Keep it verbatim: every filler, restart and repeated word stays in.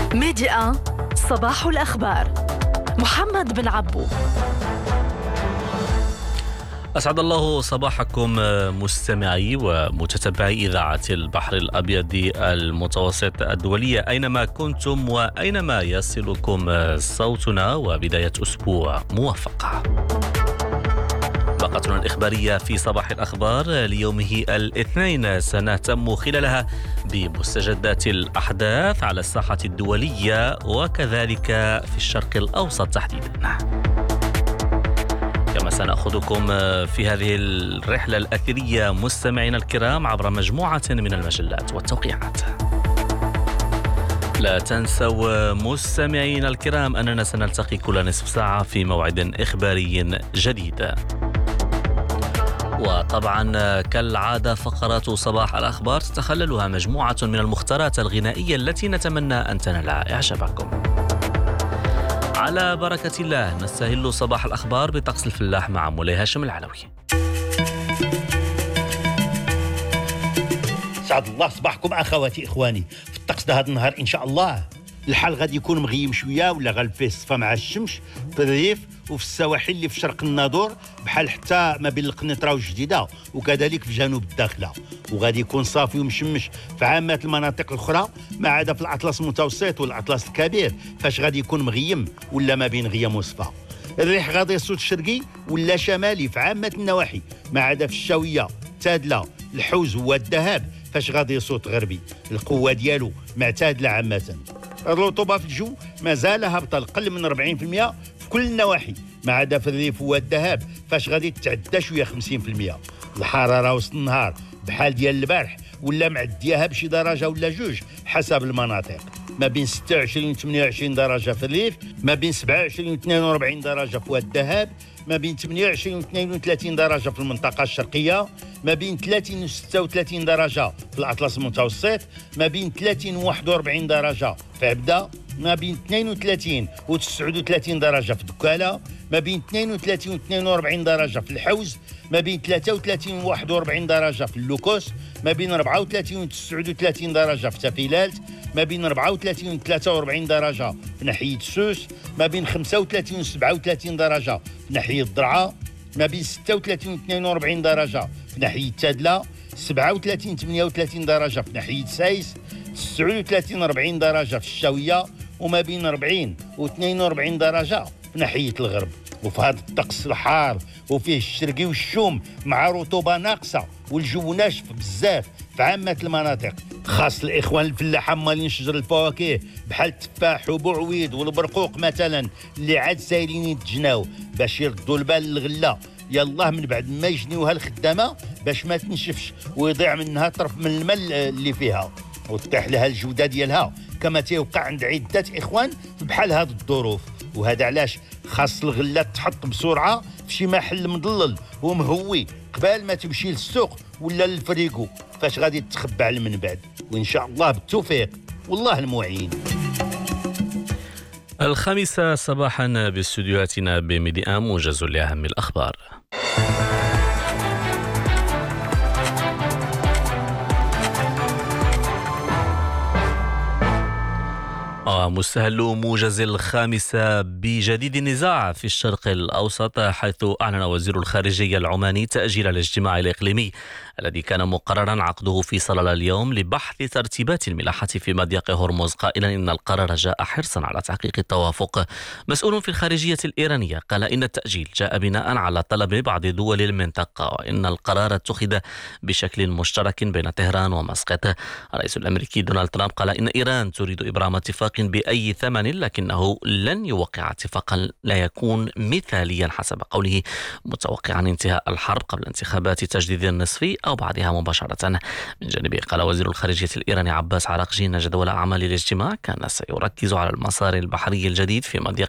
ميديا صباح الأخبار. محمد بن عبو. أسعد الله صباحكم مستمعي ومتتبعي إذاعة البحر الأبيض المتوسط الدولية أينما كنتم وأينما يصلكم صوتنا، وبداية أسبوع موفقة. باقتنا الإخبارية في صباح الأخبار ليومه الاثنين سنهتم خلالها بمستجدات الأحداث على الساحة الدولية وكذلك في الشرق الأوسط تحديدا. كما سنأخذكم في هذه الرحلة الأثرية مستمعينا الكرام عبر مجموعة من المجلات والتوقيعات. لا تنسوا مستمعينا الكرام أننا سنلتقي كل نصف ساعة في موعد إخباري جديد. وطبعا كالعادة فقرات صباح الأخبار تتخللها مجموعة من المختارات الغنائية التي نتمنى أن تنال إعجابكم. على بركة الله نستهل صباح الأخبار بطقس الفلاح مع مولاي هاشم العلوي. سعد الله صباحكم أخواتي إخواني. في الطقس ده هذا النهار إن شاء الله الحال غادي يكون مغيم شوية ولا غالب فيه الصفا مع الشمس في الريف وفي السواحل اللي في شرق الناظور، بحال حتى ما بين القنيطرة والجديدة وكذلك في جنوب الداخلة، وغادي يكون صافي ومشمش في عامة المناطق الأخرى ما عدا في الأطلس المتوسط والأطلس الكبير فاش غادي يكون مغيم ولا ما بين غيم وصفا. الريح غادي يصوت الشرقي ولا شمالي في عامة النواحي ما عدا في الشاوية، تادلة، الحوز والذهب فاش غادي يصوت غربي. القوة ديالو معتادلة عامة. الرطوبة في الجو مازال هابطة القل من أربعين بالمئة في كل النواحي ما عدا في الريف والذهب فاش غادي تتعدى شوية خمسين بالمئة. الحرارة وسط النهار بحال ديال البارح ولا معديها بشي درجة ولا جوج حسب المناطق، ما بين ستة وعشرين و ثمانية وعشرين درجة في الريف، ما بين سبعة وعشرين و اثنين وأربعين درجة في الذهب، ما بين ثمانية وعشرين و اثنين وثلاثين درجة في المنطقة الشرقية، ما بين ثلاثين و ستة وثلاثين درجة في الأطلس المتوسط، ما بين ثلاثين و واحد وأربعين درجة في عبدة، ما بين اثنين وثلاثين و تسعة وثلاثين درجة في دكالة، ما بين اثنين وثلاثين و اثنين وأربعين درجة في الحوز، ما بين ثلاثة وثلاثين و واحد وأربعين درجة في اللوكوس، ما بين أربعة وثلاثين و تسعة وثلاثين درجة في تافيلالت، ما بين أربعة وثلاثين و ثلاثة وأربعين درجة في ناحية سوس، ما بين خمسة وثلاثين و سبعة وثلاثين درجة في ناحية الضرعة، ما بين ستة وثلاثين و اثنين وأربعين درجة في ناحية تادلة، سبعة وثلاثين و ثمانية وثلاثين درجة في ناحية سايس، تسعة وثلاثين و أربعين درجة في الشاوية، وما بين أربعين و اثنين وأربعين درجة في ناحية الغرب. وفي هذا الطقس الحار وفيه الشرقي والشوم مع رطوبة ناقصة والجو ناشف بزاف في عامة المناطق، خاص الإخوان الفلاحة مالين شجر الفواكه بحال التفاح وبوعويد والبرقوق مثلا اللي عاد سايلين يتجناو باش يردوا البال للغلة يالله من بعد ما يجنيوها الخدامة باش ما تنشفش ويضيع منها طرف من الماء اللي فيها وتطيح لها الجودة ديالها كما تيوقع عند عدة إخوان بحال هذه الظروف. وهذا علاش خاص الغلة تحط بسرعة في شي محل مضلل ومهوي قبل ما تمشي للسوق ولا للفريقو فاش غادي تخبى على من بعد. وإن شاء الله بالتوفيق والله المعين. الخامسة صباحا باستديوهاتنا بميديا موجز لأهم الأخبار. مستهل موجز الخامسة بجديد النزاع في الشرق الأوسط، حيث أعلن وزير الخارجية العماني تأجيل الاجتماع الإقليمي الذي كان مقررا عقده في صلالة اليوم لبحث ترتيبات الملاحة في مضيق هرمز، قائلا إن القرار جاء حرصا على تحقيق التوافق. مسؤول في الخارجية الإيرانية قال إن التأجيل جاء بناء على طلب بعض دول المنطقة وإن القرار اتخذ بشكل مشترك بين طهران ومسقط. الرئيس الأمريكي دونالد ترامب قال إن إيران تريد إبرام اتفاق بأي ثمن لكنه لن يوقع اتفاقا لا يكون مثاليا حسب قوله، متوقعا انتهاء الحرب قبل انتخابات تجديد النصفي أو بعدها مباشرة. من جانبه قال وزير الخارجية الإيراني عباس عراقجي إن جدول أعمال الاجتماع كان سيركز على المسار البحري الجديد في مضيق